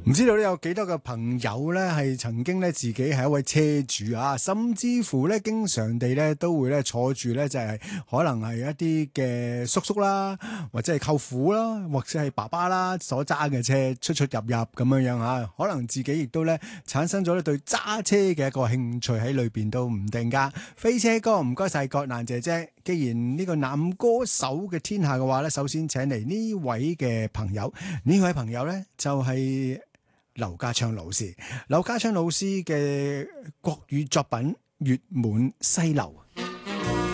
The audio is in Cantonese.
唔知道咧有幾多個朋友咧係曾經咧自己係一位車主啊，甚至乎咧經常地咧都會咧坐住咧就係可能係一啲嘅叔叔啦，或者係舅父啦，或者係爸爸啦所揸嘅車出出入入咁樣樣啊，可能自己亦都咧產生咗咧對揸車嘅一個興趣喺裏邊都唔定噶。飛車哥唔該晒葛蘭姐姐，既然呢個男歌手嘅天下嘅話咧，首先請嚟呢位嘅朋友，呢位朋友咧就係劉家昌老師。劉家昌老師嘅國語作品《月滿西樓》。